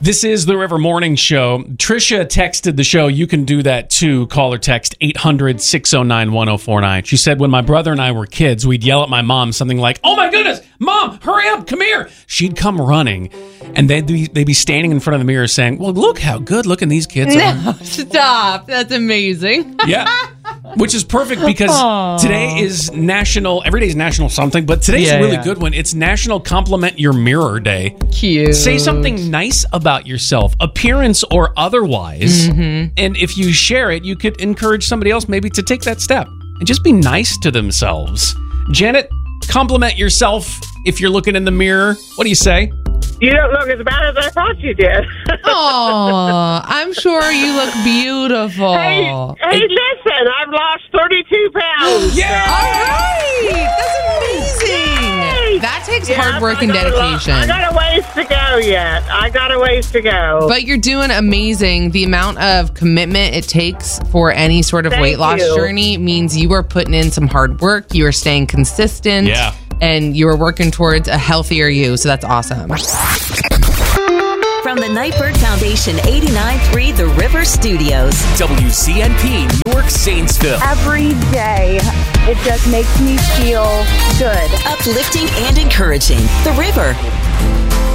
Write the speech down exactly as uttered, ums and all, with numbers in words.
This is the River Morning Show. Trisha texted the show. You can do that too. Call or text eight hundred, six oh nine, one oh four nine. She said, when my brother and I were kids, we'd yell at my mom something like, "Oh my goodness, Mom, hurry up, come here." She'd come running, and they'd be, they'd be standing in front of the mirror saying, "Well, look how good looking these kids are." No, stop. That's amazing. Yeah. Which is perfect because Aww. today is national, every day is national something, but today's yeah, a really yeah. good one. It's National Compliment Your Mirror Day. Cute. Say something nice about yourself, appearance or otherwise. Mm-hmm. And if you share it, you could encourage somebody else maybe to take that step and just be nice to themselves. Janet, compliment yourself if you're looking in the mirror. What do you say? You don't look as bad as I thought you did. Oh, I'm sure you look beautiful. Hey, hey, listen, I've lost thirty-two pounds. Yeah! All right! That's amazing! Yay! That takes Yeah, hard work I and got a dedication. lot- I got a ways to go yet. I got a ways to go. But you're doing amazing. The amount of commitment it takes for any sort of Thank weight loss you. journey means you are putting in some hard work. You are staying consistent. Yeah. And you are working towards a healthier you. So that's awesome. From the Nightbird Foundation eighty-nine point three The River Studios. W C N P, Newark, Zanesville. Every day, it just makes me feel good. Uplifting and encouraging. The River.